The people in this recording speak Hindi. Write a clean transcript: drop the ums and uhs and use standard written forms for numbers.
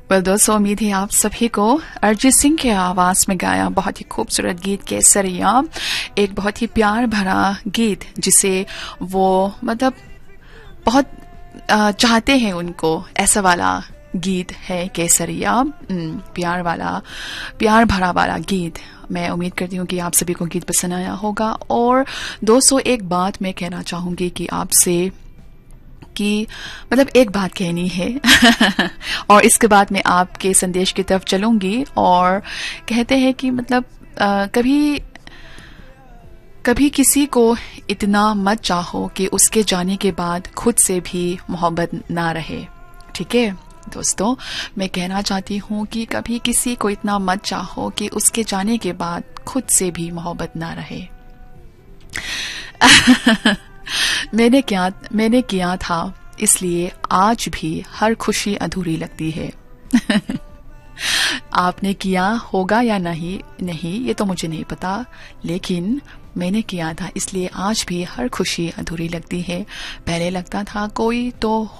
दोस्तों, उम्मीद है आप सभी को अरिजीत सिंह की आवाज में गाया बहुत ही खूबसूरत गीत केसरिया, एक बहुत ही प्यार भरा गीत जिसे वो मतलब बहुत चाहते हैं उनको, ऐसा वाला गीत है केसरिया, प्यार भरा वाला गीत। मैं उम्मीद करती हूँ कि आप सभी को गीत पसंद आया होगा। और दोस्तों, एक बात मैं कहना चाहूंगी कि आपसे कि मतलब एक बात कहनी है और इसके बाद मैं आपके संदेश की तरफ चलूंगी। और कहते हैं कि मतलब कभी किसी को इतना मत चाहो कि उसके जाने के बाद खुद से भी मोहब्बत ना रहे। ठीक है दोस्तों, मैं कहना चाहती हूँ कि कभी किसी को इतना मत चाहो कि उसके जाने के बाद खुद से भी मोहब्बत ना रहे। मैंने किया था, इसलिए आज भी हर खुशी अधूरी लगती है। आपने किया होगा या नहीं ये तो मुझे नहीं पता, लेकिन मैंने किया था, इसलिए आज भी हर खुशी अधूरी लगती है। पहले लगता था कोई तो